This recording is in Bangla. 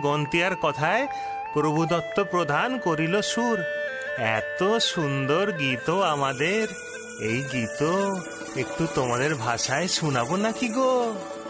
গন্তিয়ার কথায় প্রভুদত্ত প্রধান করিল সুর। এত সুন্দর গীত আমাদের, এই গীত একটু তোমাদের ভাষায় শোনাবো নাকি গো?